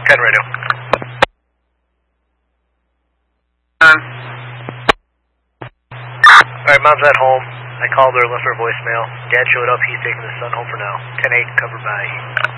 10 radio. Alright, Mom's at home. I called her, left her a voicemail. Dad showed up, he's taking the son home for now. 10-8, covered by...